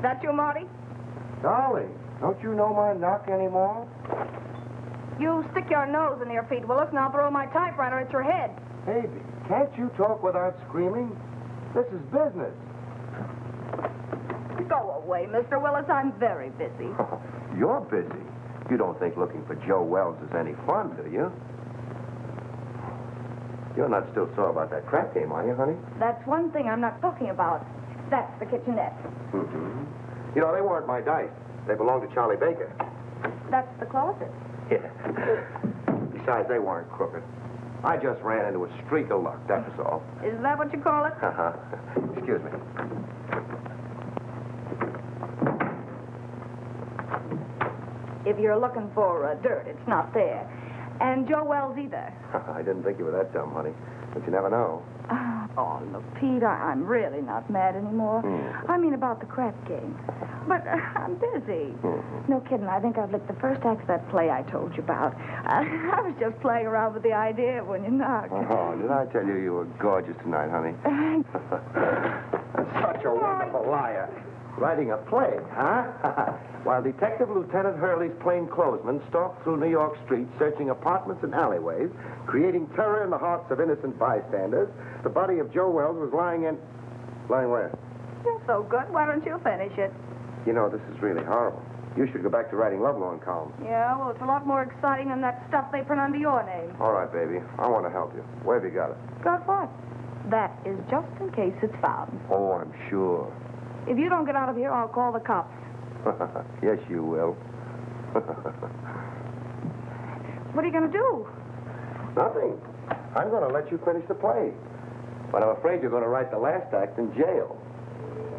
that you, Marty? Darling, don't you know my knock anymore? You stick your nose in your feet, Willis, and I'll throw my typewriter at your head. Baby, can't you talk without screaming? This is business. Go away, Mr. Willis. I'm very busy. You're busy. You don't think looking for Joe Wells is any fun, do you? You're not still sore about that crap game, are you, honey? That's one thing I'm not talking about. That's the kitchenette. Mm-hmm. You know, they weren't my dice. They belonged to Charlie Baker. That's the closet. Yeah. Besides, they weren't crooked. I just ran into a streak of luck, that was all. Is that what you call it? Excuse me. If you're looking for dirt, it's not there. And Joe Wells either. I didn't think you were that dumb, honey. But you never know. Oh, look, Pete, I'm really not mad anymore. I mean about the crap game. But I'm busy. No kidding, I think I've licked the first act of that play I told you about. I was just playing around with the idea when you knocked. Oh, did I tell you you were gorgeous tonight, honey? Such a wonderful liar. Writing a play, huh? While Detective Lieutenant Hurley's plainclothesmen stalked through New York streets, searching apartments and alleyways, creating terror in the hearts of innocent bystanders, the body of Joe Wells was lying in... Lying where? You're so good. Why don't you finish it? You know, this is really horrible. You should go back to writing lovelorn columns. Yeah, well, it's a lot more exciting than that stuff they print under your name. All right, baby. I want to help you. Where have you got it? Got what? That is just in case it's found. Oh, I'm sure. If you don't get out of here, I'll call the cops. Yes, you will. What are you going to do? Nothing. I'm going to let you finish the play. But I'm afraid you're going to write the last act in jail.